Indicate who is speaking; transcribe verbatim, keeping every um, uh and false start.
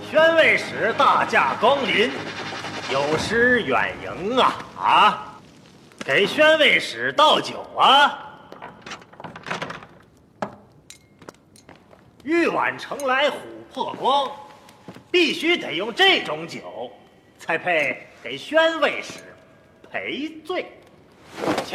Speaker 1: 宣慰使大驾光临，有失远迎啊啊！给宣慰使倒酒啊！玉碗盛来琥珀光，必须得用这种酒，才配给宣慰使赔罪。